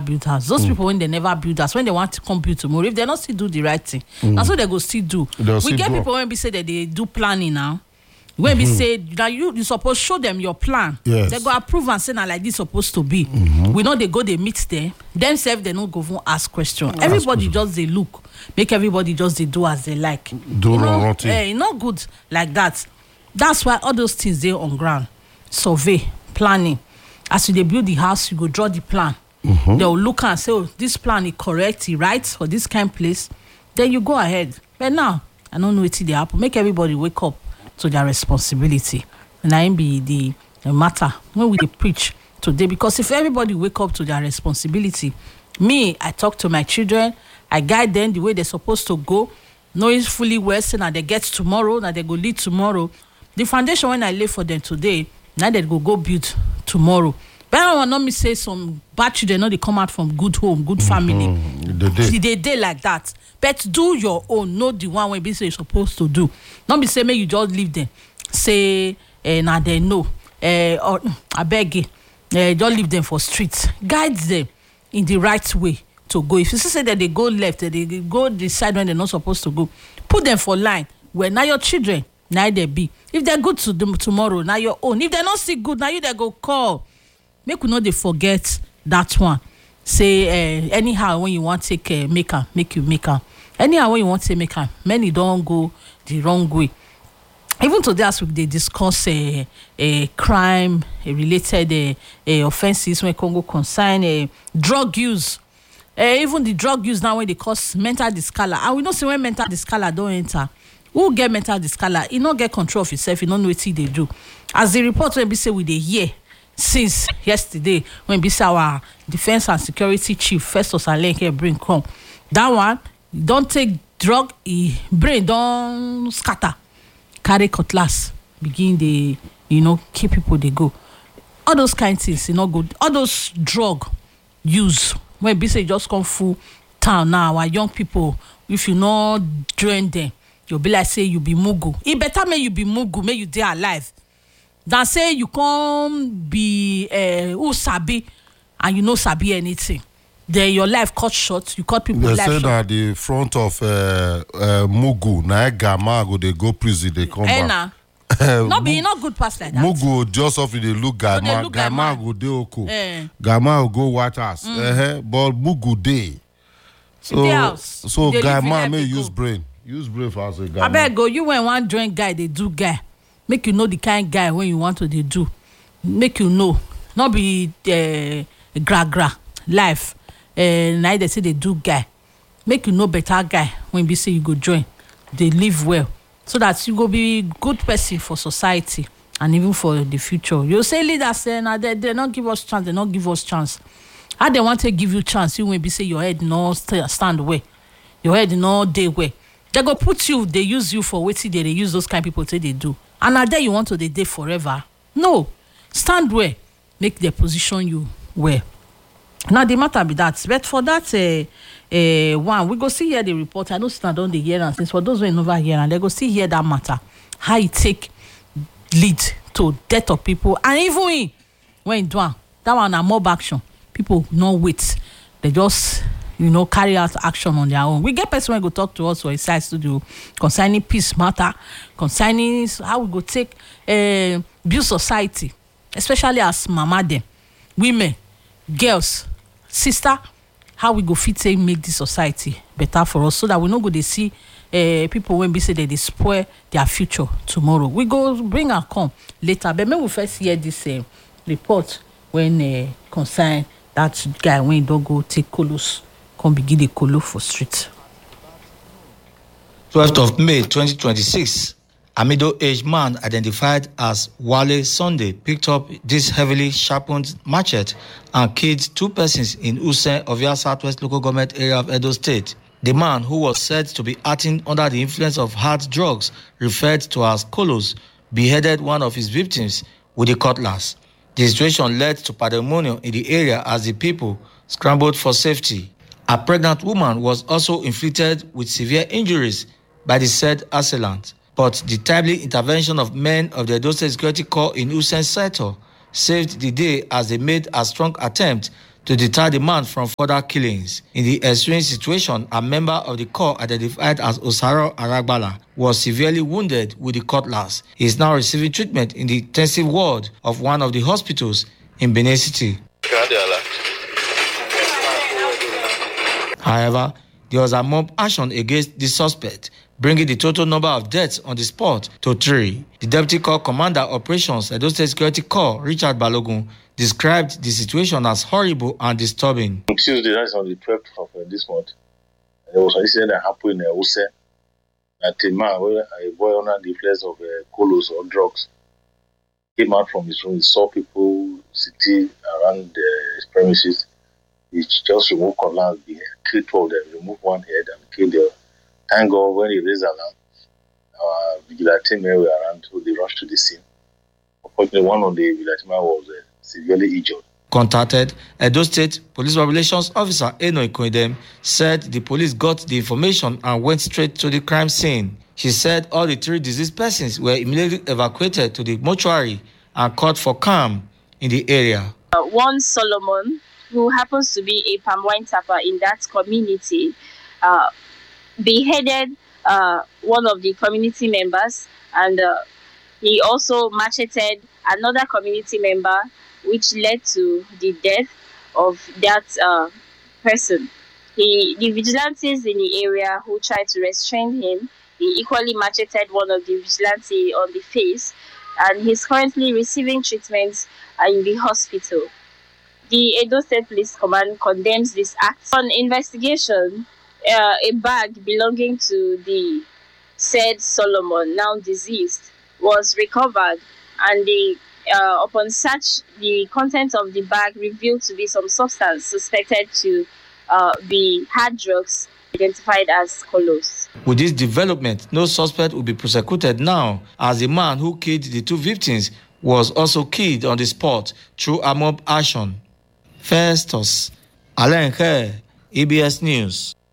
build house. Those people when they never build house, when they want to come build tomorrow, if they not still do the right thing, that's what they go still do. We get people when we say that they do planning now. When we say that you supposed show them your plan, they go approve and say now like this supposed to be. We know they go, they meet there. Themselves they don't go ask question. Everybody just they look, make everybody just they do as they like. Do wrong thing. Not good like that. That's why all those things they on ground. Survey, planning. As you build the house, you go draw the plan. They'll look and say, oh, this plan is correct, it right for this kind of place. Then you go ahead. But now, I don't know what they happen. Make everybody wake up to their responsibility. And I be the matter when we preach today. Because if everybody wake up to their responsibility, me, I talk to my children, I guide them the way they're supposed to go, knowing fully well, saying that they get tomorrow, that they go lead tomorrow. The foundation when I lay for them today, now they go build tomorrow. But I don't want me say some bad children, they come out from good home, good family. They like that. But do your own, not the one when be say you're supposed to do. Don't be say make you just leave them. Say now they know. Or I beg you, don't leave them for streets. Guide them in the right way to go. If you say that they go left, that they go the side when they're not supposed to go, put them for line. Where now your children, now they be. If they're good to them tomorrow, now your own. If they're not still good, now you they go call. Make we know they forget that one. Say anyhow when you want to take make you make her. Anyhow when you want to make her, many don't go the wrong way. Even today as they discuss a crime related offenses when Congo concern drug use. Even the drug use now when they cause mental discolor. And we know say when mental discolor don't enter. Who get mental discolor? He not get control of himself. He don't know what they do. As the report when we say with the year since yesterday when we say our defense and security chief Festus Alenke bring come, that one don't take drug. He brain don't scatter, carry cutlass, begin the keep people they go. All those kind of things, not good. All those drug use when we say just come full town now. Our young people, if you not join them, you'll be like say you be mugu. It better make you be mugu, make you there alive, than say you can't be who sabi and you no sabi anything. Then your life cut short. You cut people life short. They say that the front of mugu na Gama go they go prison they come back. No be not good pass like that. Mugu just off they look Gama. Gama go dey oko. Gama will go watch us. But mugu dey. So Gama may use brain. Use brain for us. I beg go. You when one joint guy they do guy. Make you know the kind of guy when you want to they do. Make you know. Not be gra life. Now they say they do guy. Make you know better guy when we say you go join. They live well. So that you go be good person for society and even for the future. You say leaders say now they not give us chance, they not give us chance. How they want to give you chance, you when be say your head no stand where. Your head no day where. They go put you, they use you for waiting, they use those kind of people say they do. And now there you want to the day forever. No. Stand where. Make their position you where. Now the matter be that. But for that one, we go see here the report. I know stand on the year and since for those who are over here and they go see here that matter. How it take lead to death of people. And even when it do that one a mob action. People no wait. They just carry out action on their own. We get person when go talk to us for inside studio concerning peace matter, concerning how we go take build society, especially as mama them, women, girls, sister, how we go fit take make this society better for us so that we no go they see people when we say that they spoil their future tomorrow. We go bring and come later. But maybe we first hear this report when concern that guy when he don't go take colos. Come begin the colo for street. 12th of May 2026, a middle-aged man identified as Wale Sunday picked up this heavily sharpened machete and killed two persons in Usen of your Southwest local government area of Edo State. The man, who was said to be acting under the influence of hard drugs referred to as colos, beheaded one of his victims with a cutlass. The situation led to pandemonium in the area as the people scrambled for safety. A pregnant woman was also inflicted with severe injuries by the said assailant. But the timely intervention of men of the Edo State Security Corps in Usen sector saved the day as they made a strong attempt to deter the man from further killings. In the extreme situation, a member of the corps identified as Osaro Aragbala was severely wounded with the cutlass. He is now receiving treatment in the intensive ward of one of the hospitals in Benin City. However, there was a mob action against the suspect, bringing the total number of deaths on the spot to 3. The Deputy Corps Commander Operations, Edo State Security Corps, Richard Balogun, described the situation as horrible and disturbing. On Tuesday, that's on the 12th of this month, there was an incident that happened in Use that a man, a boy under the influence of colos or drugs, came out from his room. He saw people sitting around the premises. He just removed cutlass, killed 2 of them, removed one head and killed the other. Thank God when he raised alarm, our vigilante men were around, so they rushed to the scene. Unfortunately, one of the vigilante men was severely injured. Contacted, Edo State Police Relations Officer Eno Ikoidem said the police got the information and went straight to the crime scene. She said all the 3 deceased persons were immediately evacuated to the mortuary and called for calm in the area. One Solomon, who happens to be a palm wine tapper in that community, beheaded one of the community members, and he also macheted another community member, which led to the death of that person. The vigilantes in the area who tried to restrain him, he equally macheted one of the vigilantes on the face, and he's currently receiving treatment in the hospital. The Edo State Police Command condemns this act. On investigation, a bag belonging to the said Solomon, now deceased, was recovered, and upon search, the content of the bag revealed to be some substance suspected to be hard drugs identified as colos. With this development, no suspect will be prosecuted now, as the man who killed the 2 victims was also killed on the spot through a mob action. Festus Alenke, EBS News.